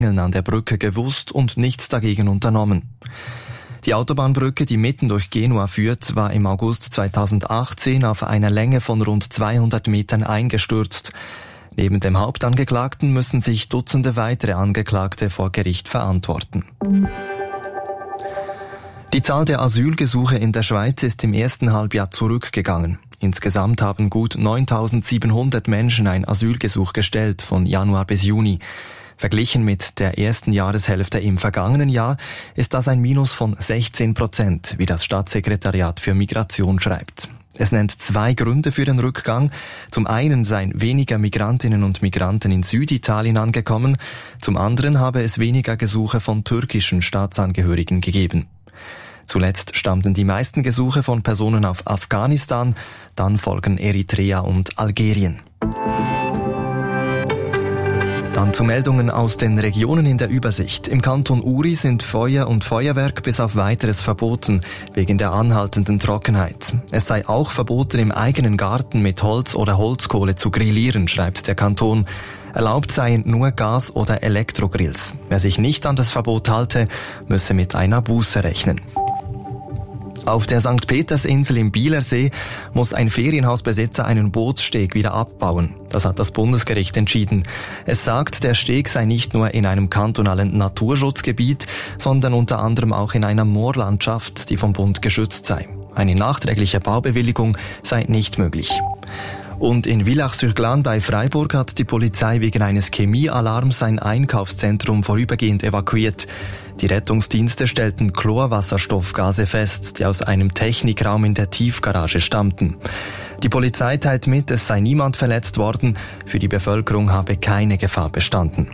an der Brücke gewusst und nichts dagegen unternommen. Die Autobahnbrücke, die mitten durch Genua führt, war im August 2018 auf einer Länge von rund 200 Metern eingestürzt. Neben dem Hauptangeklagten müssen sich Dutzende weitere Angeklagte vor Gericht verantworten. Die Zahl der Asylgesuche in der Schweiz ist im ersten Halbjahr zurückgegangen. Insgesamt haben gut 9.700 Menschen ein Asylgesuch gestellt, von Januar bis Juni. Verglichen mit der ersten Jahreshälfte im vergangenen Jahr ist das ein Minus von 16%, wie das Staatssekretariat für Migration schreibt. Es nennt 2 Gründe für den Rückgang. Zum einen seien weniger Migrantinnen und Migranten in Süditalien angekommen, zum anderen habe es weniger Gesuche von türkischen Staatsangehörigen gegeben. Zuletzt stammten die meisten Gesuche von Personen aus Afghanistan, dann folgen Eritrea und Algerien. Dann zu Meldungen aus den Regionen in der Übersicht. Im Kanton Uri sind Feuer und Feuerwerk bis auf Weiteres verboten, wegen der anhaltenden Trockenheit. Es sei auch verboten, im eigenen Garten mit Holz oder Holzkohle zu grillieren, schreibt der Kanton. Erlaubt seien nur Gas- oder Elektrogrills. Wer sich nicht an das Verbot halte, müsse mit einer Buße rechnen. Auf der St. Petersinsel im Bielersee muss ein Ferienhausbesitzer einen Bootssteg wieder abbauen. Das hat das Bundesgericht entschieden. Es sagt, der Steg sei nicht nur in einem kantonalen Naturschutzgebiet, sondern unter anderem auch in einer Moorlandschaft, die vom Bund geschützt sei. Eine nachträgliche Baubewilligung sei nicht möglich. Und in Villach-sur-Glâne bei Freiburg hat die Polizei wegen eines Chemiealarms ein Einkaufszentrum vorübergehend evakuiert. Die Rettungsdienste stellten Chlorwasserstoffgase fest, die aus einem Technikraum in der Tiefgarage stammten. Die Polizei teilt mit, es sei niemand verletzt worden, für die Bevölkerung habe keine Gefahr bestanden.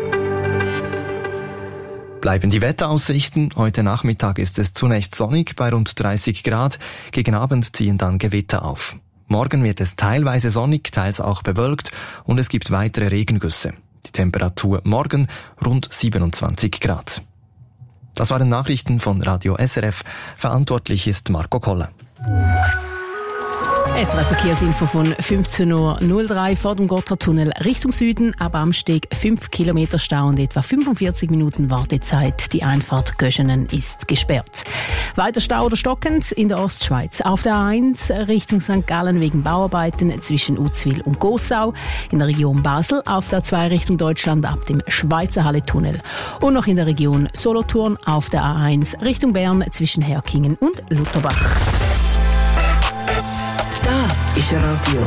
Bleiben die Wetteraussichten. Heute Nachmittag ist es zunächst sonnig bei rund 30 Grad, gegen Abend ziehen dann Gewitter auf. Morgen wird es teilweise sonnig, teils auch bewölkt und es gibt weitere Regengüsse. Die Temperatur morgen rund 27 Grad. Das waren Nachrichten von Radio SRF. Verantwortlich ist Marco Koller. SRF-Verkehrsinfo von 15.03 Uhr vor dem Gotthardtunnel Richtung Süden, ab Amsteg 5 Kilometer Stau und etwa 45 Minuten Wartezeit. Die Einfahrt Göschenen ist gesperrt. Weiter Stau oder stockend in der Ostschweiz. Auf der A1 Richtung St. Gallen wegen Bauarbeiten zwischen Uzwil und Gossau. In der Region Basel auf der A2 Richtung Deutschland ab dem Schweizer Halletunnel. Und noch in der Region Solothurn auf der A1 Richtung Bern zwischen Herkingen und Lutherbach. Das ist Radio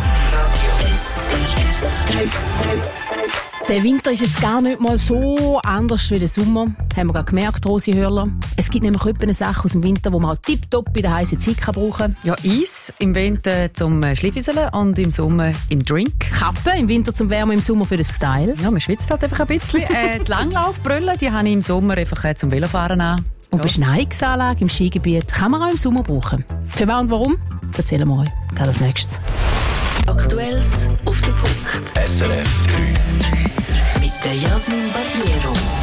SRF 3. Der Winter ist jetzt gar nicht mal so anders wie der Sommer. Haben wir gerade gemerkt, Rosi Hörler. Es gibt nämlich etwa eine Sache aus dem Winter, die man halt tipptopp in der heißen Zeit brauchen kann. Ja, Eis im Winter zum Schliffwieseln und im Sommer im Drink. Kappe im Winter zum Wärmen, im Sommer für den Style. Ja, man schwitzt halt einfach ein bisschen. Die Langlaufbrille, die habe ich im Sommer einfach zum Velofahren an. Und Beschneiungsanlage im Skigebiet kann man auch im Sommer brauchen. Für was und warum? Erzählen wir euch gerade als nächstes. Aktuelles auf den Punkt. SRF 3. Mit der Jasmin Barriero.